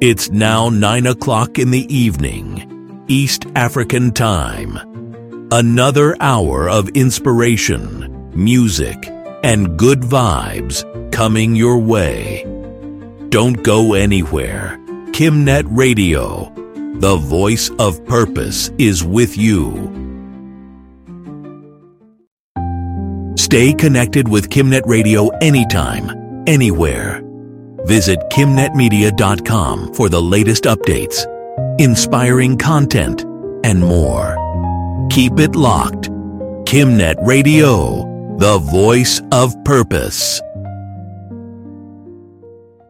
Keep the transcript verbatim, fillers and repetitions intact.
It's now nine o'clock in the evening, East African time. Another hour of inspiration, music, and good vibes coming your way. Don't go anywhere. KimNet Radio, the voice of purpose, is with you. Stay connected with KimNet Radio anytime, anywhere. Visit kim net media dot com for the latest updates, inspiring content, and more. Keep it locked. KimNet Radio, the voice of purpose.